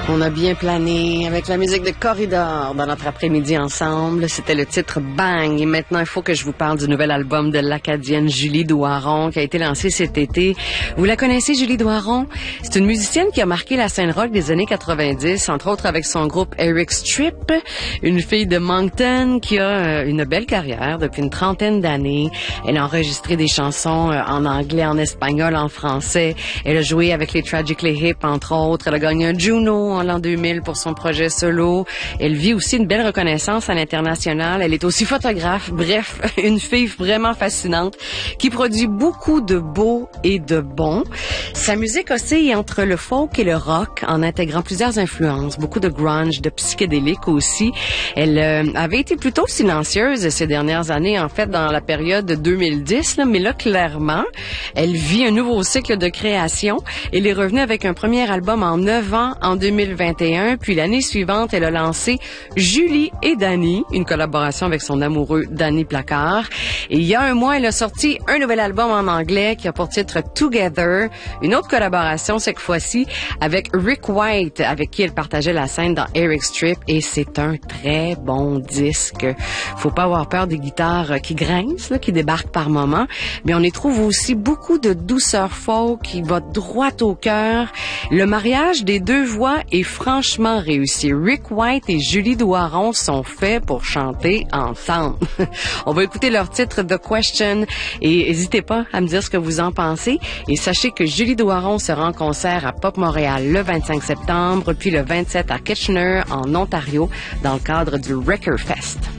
On a bien plané avec la musique de Corridor dans notre après-midi ensemble. C'était le titre Bang. Et maintenant, il faut que je vous parle du nouvel album de l'Acadienne Julie Doiron qui a été lancé cet été. Vous la connaissez, Julie Doiron? C'est une musicienne qui a marqué la scène rock des années 90, entre autres avec son groupe Eric Strip, une fille de Moncton qui a une belle carrière depuis une trentaine d'années. Elle a enregistré des chansons en anglais, en espagnol, en français. Elle a joué avec les Tragically Hip, entre autres. Elle a gagné un Juno en l'an 2000 pour son projet solo. Elle vit aussi une belle reconnaissance à l'international. Elle est aussi photographe. Bref, une fille vraiment fascinante qui produit beaucoup de beau et de bon. Sa musique oscille entre le folk et le rock en intégrant plusieurs influences, beaucoup de grunge, de psychédélique aussi. Elle avait été plutôt silencieuse ces dernières années, en fait, dans la période de 2010, là, mais là, clairement, elle vit un nouveau cycle de création. Elle est revenue avec un premier album en 9 ans en 2021, puis l'année suivante, elle a lancé Julie et Danny, une collaboration avec son amoureux Danny Placard. Et il y a un mois, elle a sorti un nouvel album en anglais qui a pour titre Together, une autre collaboration cette fois-ci avec Rick White, avec qui elle partageait la scène dans Eric Strip, et c'est un très bon disque. Faut pas avoir peur des guitares qui grincent, là, qui débarquent par moments, mais on y trouve aussi beaucoup de douceur folk qui va droit au cœur. Le mariage des deux voix est franchement réussi. Rick White et Julie Doiron sont faits pour chanter ensemble. On va écouter leur titre The Question et n'hésitez pas à me dire ce que vous en pensez. Et sachez que Julie Doiron sera en concert à Pop Montréal le 25 septembre, puis le 27 à Kitchener en Ontario dans le cadre du Wrecker Fest.